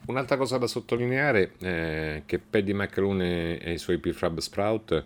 Un'altra cosa da sottolineare è che Paddy McAloon e i suoi Prefab Sprout,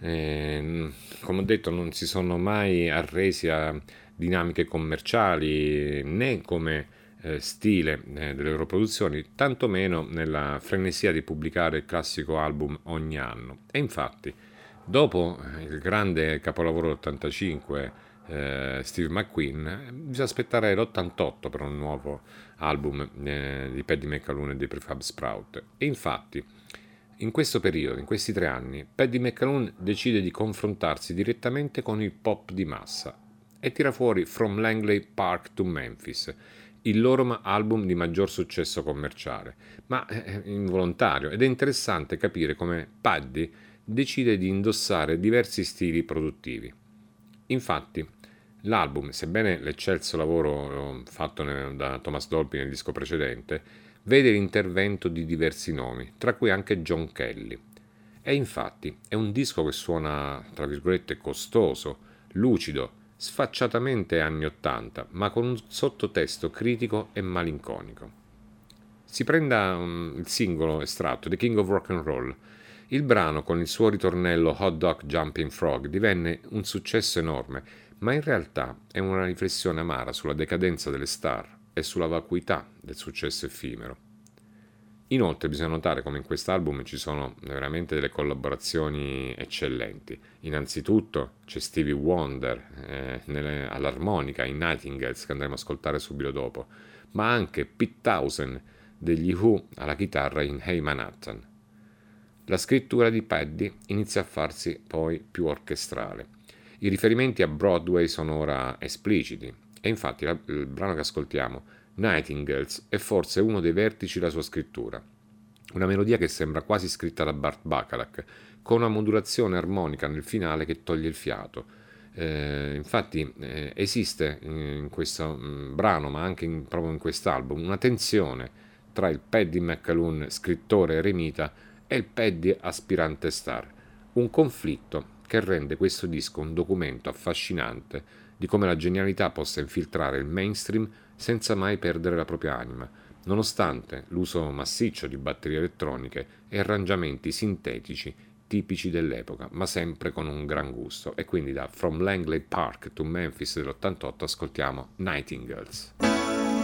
come ho detto, non si sono mai arresi a dinamiche commerciali né come stile delle loro produzioni, tantomeno nella frenesia di pubblicare il classico album ogni anno. E infatti, dopo il grande capolavoro dell'85, Steve McQueen, bisogna aspettare l'88 per un nuovo album di Paddy McAloon e dei Prefab Sprout. E infatti, in questo periodo, in questi 3 anni, Paddy McAloon decide di confrontarsi direttamente con il pop di massa e tira fuori From Langley Park to Memphis, il loro album di maggior successo commerciale, ma involontario, ed è interessante capire come Paddy decide di indossare diversi stili produttivi. Infatti, l'album, sebbene l'eccelso lavoro fatto da Thomas Dolby nel disco precedente, vede l'intervento di diversi nomi, tra cui anche John Kelly. E infatti è un disco che suona, tra virgolette, costoso, lucido, sfacciatamente anni 80, ma con un sottotesto critico e malinconico. Si prenda il singolo estratto, The King of Rock and Roll. Il brano, con il suo ritornello Hot Dog Jumping Frog, divenne un successo enorme, ma in realtà è una riflessione amara sulla decadenza delle star e sulla vacuità del successo effimero. Inoltre bisogna notare come in quest'album ci sono veramente delle collaborazioni eccellenti. Innanzitutto c'è Stevie Wonder all'armonica in Nightingales, che andremo ad ascoltare subito dopo, ma anche Pete Townshend degli Who alla chitarra in Hey Manhattan. La scrittura di Paddy inizia a farsi poi più orchestrale. I riferimenti a Broadway sono ora espliciti e infatti il brano che ascoltiamo, Nightingales, è forse uno dei vertici della sua scrittura. Una melodia che sembra quasi scritta da Burt Bacharach, con una modulazione armonica nel finale che toglie il fiato. Infatti esiste in questo brano, ma anche proprio in quest'album, una tensione tra il Paddy McAloon, scrittore eremita, e il Paddy aspirante star. Un conflitto che rende questo disco un documento affascinante di come la genialità possa infiltrare il mainstream senza mai perdere la propria anima, nonostante l'uso massiccio di batterie elettroniche e arrangiamenti sintetici tipici dell'epoca, ma sempre con un gran gusto. E quindi da From Langley Park to Memphis dell'88 ascoltiamo Nightingales.